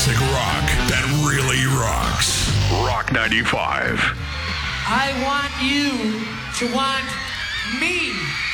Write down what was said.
classic rock that really rocks. Rock 95. I want you to want me.